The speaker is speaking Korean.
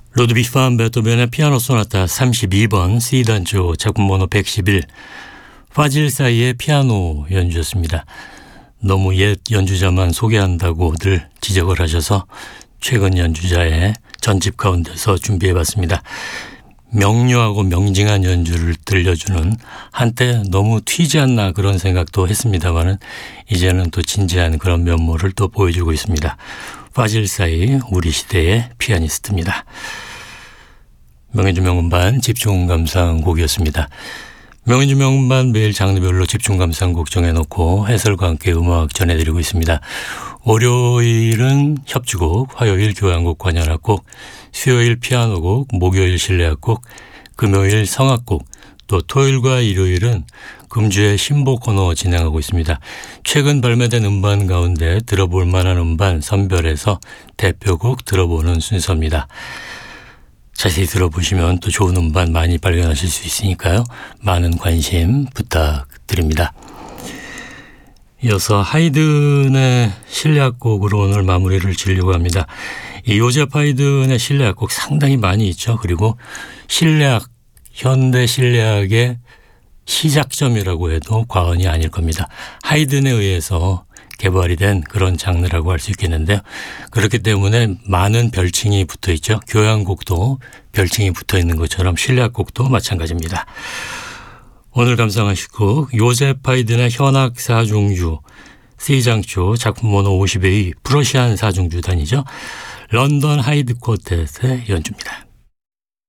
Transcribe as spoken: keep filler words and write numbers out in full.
루드비히 반 베토벤의 피아노 소나타 삼십이 번 C단조 작품 번호 백십일 파질 사이의 피아노 연주였습니다. 너무 옛 연주자만 소개한다고 늘 지적을 하셔서 최근 연주자의 전집 가운데서 준비해봤습니다. 명료하고 명징한 연주를 들려주는 한때 너무 튀지 않나 그런 생각도 했습니다만은 이제는 또 진지한 그런 면모를 또 보여주고 있습니다. 파질 사이 우리 시대의 피아니스트입니다. 명현주 명음반 집중 감상 곡이었습니다. 명현주 명음반 매일 장르별로 집중 감상곡 정해놓고 해설과 함께 음악 전해드리고 있습니다. 월요일은 협주곡, 화요일 교향곡 관현악곡, 수요일 피아노곡, 목요일 실내악곡, 금요일 성악곡, 또 토요일과 일요일은 금주의 신보 코너 진행하고 있습니다. 최근 발매된 음반 가운데 들어볼 만한 음반 선별해서 대표곡 들어보는 순서입니다. 자세히 들어보시면 또 좋은 음반 많이 발견하실 수 있으니까요. 많은 관심 부탁드립니다. 이어서 하이든의 실내악곡으로 오늘 마무리를 지으려고 합니다. 이 요제프 하이든의 실내악곡 상당히 많이 있죠. 그리고 실내악, 현대 실내악의 시작점이라고 해도 과언이 아닐 겁니다. 하이든에 의해서 개발이 된 그런 장르라고 할 수 있겠는데요. 그렇기 때문에 많은 별칭이 붙어 있죠. 교향곡도 별칭이 붙어 있는 것처럼 실내악곡도 마찬가지입니다. 오늘 감상하실 곡 요제프 하이든의 현악 사중주 C장조 작품 번호 오십이 프러시안 사중주단이죠. 런던 하이드 쿼텟의 연주입니다.